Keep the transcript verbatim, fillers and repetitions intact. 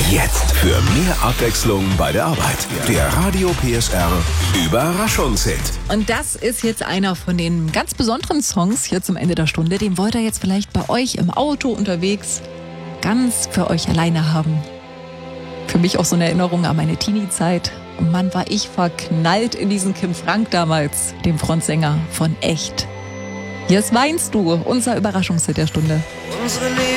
Jetzt für mehr Abwechslung bei der Arbeit. Der Radio P S R Überraschungshit. Und das ist jetzt einer von den ganz besonderen Songs hier zum Ende der Stunde. Den wollt ihr jetzt vielleicht bei euch im Auto unterwegs ganz für euch alleine haben. Für mich auch so eine Erinnerung an meine Teenie-Zeit. Und Mann, war ich verknallt in diesen Kim Frank damals, dem Frontsänger von Echt. Hier ist Weinst du, unser Überraschungshit der Stunde.